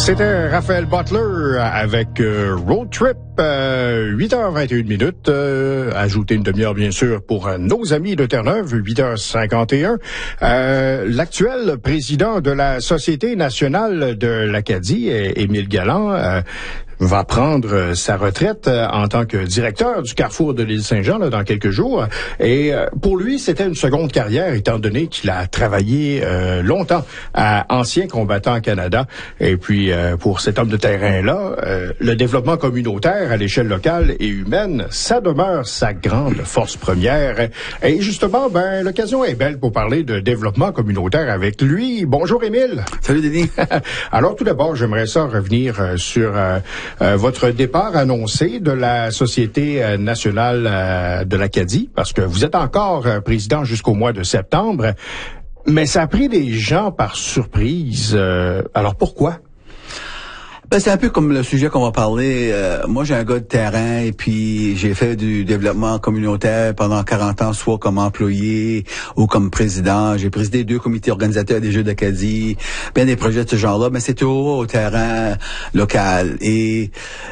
C'était Raphaël Butler avec Road Trip, 8h21. Ajouter une demi-heure, bien sûr, pour nos amis de Terre-Neuve, 8h51. L'actuel président de la Société nationale de l'Acadie, Émile Galland, va prendre sa retraite en tant que directeur du Carrefour de l'île Saint-Jean là, dans quelques jours. Et pour lui, c'était une seconde carrière, étant donné qu'il a travaillé longtemps à Anciens combattants Canada. Et puis, pour cet homme de terrain-là, le développement communautaire à l'échelle locale et humaine, ça demeure sa grande force première. Et justement, l'occasion est belle pour parler de développement communautaire avec lui. Bonjour, Émile. Salut, Denis. Alors, tout d'abord, j'aimerais ça revenir sur votre départ annoncé de la Société nationale de l'Acadie, parce que vous êtes encore président jusqu'au mois de septembre, mais ça a pris des gens par surprise. Alors pourquoi? C'est un peu comme le sujet qu'on va parler. Moi, j'ai un gars de terrain et puis j'ai fait du développement communautaire pendant 40 ans, soit comme employé ou comme président. J'ai présidé 2 comités organisateurs des Jeux d'Acadie, bien des projets de ce genre-là, mais c'est toujours au terrain local. Et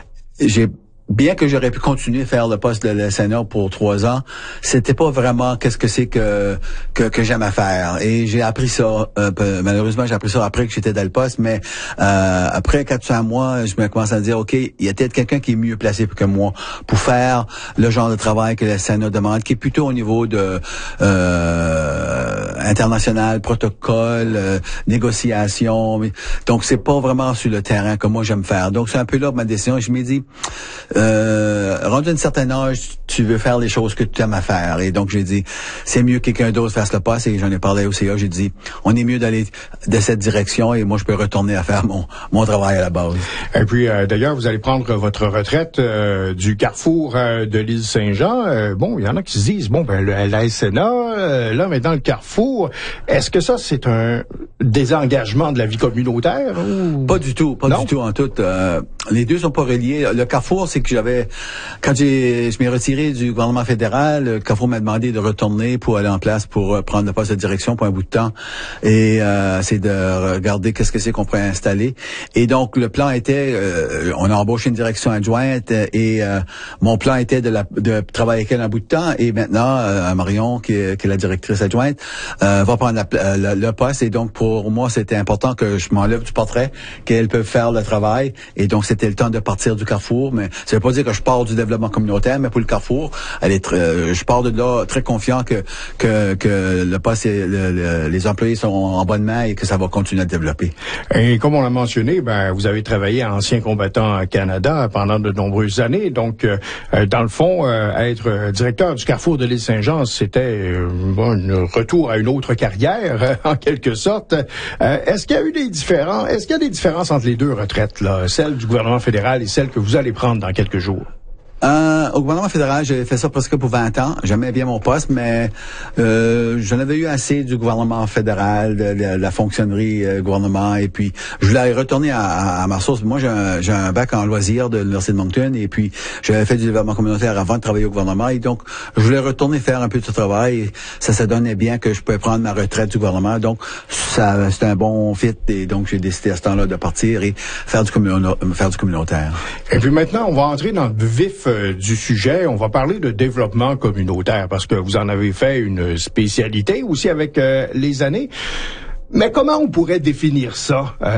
bien que j'aurais pu continuer à faire le poste de la Sénat pour 3 ans, c'était pas vraiment qu'est-ce que c'est que j'aime à faire. Et j'ai appris ça, malheureusement, j'ai appris ça après que j'étais dans le poste, mais après 4-5 mois, je me commence à dire, OK, il y a peut-être quelqu'un qui est mieux placé que moi pour faire le genre de travail que la Sénat demande, qui est plutôt au niveau de international, protocole, négociation. Donc, c'est pas vraiment sur le terrain que moi j'aime faire. Donc, c'est un peu là ma décision. Je me dis, rendu à un certain âge, tu veux faire les choses que tu aimes à faire. Et donc, j'ai dit, c'est mieux que quelqu'un d'autre fasse le poste. Et j'en ai parlé au CA. J'ai dit, on est mieux d'aller de cette direction et moi, je peux retourner à faire mon travail à la base. Et puis, d'ailleurs, vous allez prendre votre retraite du Carrefour de l'île Saint-Jean. Bon, il y en a qui se disent, la SNA, là, maintenant, le Carrefour, est-ce que ça, c'est un désengagement de la vie communautaire? Ou... Pas du tout en tout. Les deux sont pas reliés. Le Carrefour, c'est que quand je m'ai retiré du gouvernement fédéral, le Carrefour m'a demandé de retourner pour aller en place pour prendre le poste de direction pour un bout de temps. Et c'est de regarder qu'est-ce que c'est qu'on pourrait installer. Et donc, le plan était, on a embauché une direction adjointe et mon plan était de travailler avec elle un bout de temps. Et maintenant, Marion, qui est la directrice adjointe, va prendre le poste. Et donc, pour moi, c'était important que je m'enlève du portrait, qu'elle peut faire le travail. Et donc, c'était le temps de partir du Carrefour. Mais ça veut pas dire que je pars du développement communautaire, mais pour le Carrefour, je pars de là très confiant que le poste et les employés sont en bonne main et que ça va continuer à développer. Et comme on l'a mentionné, vous avez travaillé à Anciens combattants Canada pendant de nombreuses années. Donc, dans le fond, être directeur du Carrefour de l'île Saint-Jean, c'était un retour à une autre carrière, en quelque sorte. Est-ce qu'il y a eu des différences entre les deux retraites, là, celle du gouvernement fédéral et celle que vous allez prendre dans quelques jours? Au gouvernement fédéral, j'ai fait ça presque pour 20 ans. J'aimais bien mon poste, mais j'en avais eu assez du gouvernement fédéral, de la fonctionnerie gouvernement, et puis je voulais retourner à ma source. Moi, j'ai un bac en loisirs de l'Université de Moncton, et puis j'avais fait du développement communautaire avant de travailler au gouvernement, et donc je voulais retourner faire un peu de ce travail, et ça donnait bien que je pouvais prendre ma retraite du gouvernement. Donc, c'était un bon fit, et donc j'ai décidé à ce temps-là de partir et faire du communautaire. Et puis maintenant, on va entrer dans le vif du sujet. On va parler de développement communautaire parce que vous en avez fait une spécialité aussi avec les années. Mais comment on pourrait définir ça?